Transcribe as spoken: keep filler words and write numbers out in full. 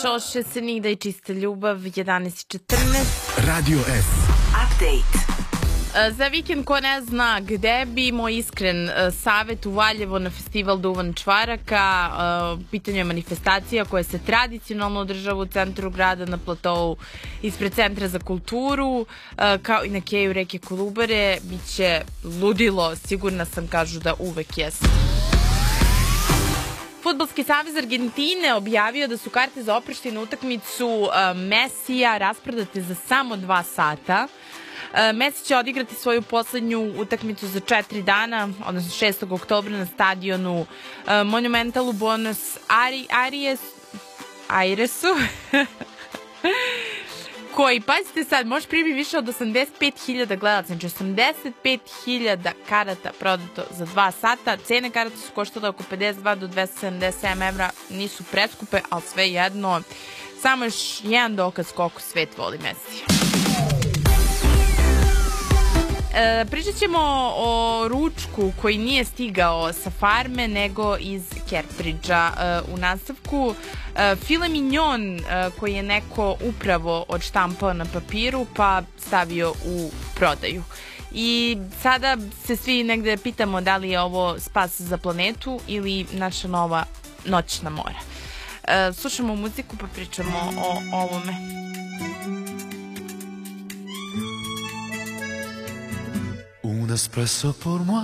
Šoše se nigda i čista ljubav, jedanaest i četrnaest. Radio S. Update. Za vikend, ko ne zna gde bi, moj iskren savjet u Valjevo na festival Duvan Čvaraka. U pitanju je manifestacija koja se tradicionalno održava u centru grada na platovu ispred Centra za kulturu, kao i na keju reke Kolubare. Biće ludilo, sigurna sam, kažu da uvek jeste. Fudbalski savez Argentine objavio da su karte za oproštajnu utakmicu Mesija rasprodate za samo dva sata. Messi će odigrati svoju poslednju utakmicu za četiri dana, odnosno šestog oktobra na stadionu Monumental u Buenos Airesu, koji, pazite sad, može primi više od osamdeset pet hiljada gledalaca, znači osamdeset pet hiljada karata prodato za dva sata. Cene karata su koštale oko pedeset dva do dvesta sedamdeset sedam evra, nisu preskupe, ali sve jedno, samo još jedan dokaz koliko svet voli Messi. E, pričat ćemo o ručku koji nije stigao sa farme nego iz Kertridža. E, u nastavku e, file mignon e, koji je neko upravo odštampao na papiru pa stavio u prodaju. I sada se svi negde pitamo da li je ovo spas za planetu ili naša nova noćna mora. E, slušamo muziku pa pričamo o ovome. Un espresso pour moi.